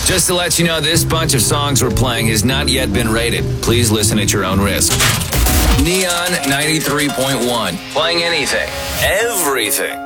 Just to let you know, this bunch of songs we're playing has not yet been rated. Please listen at your own risk. Neon 93.1. Playing anything, everything.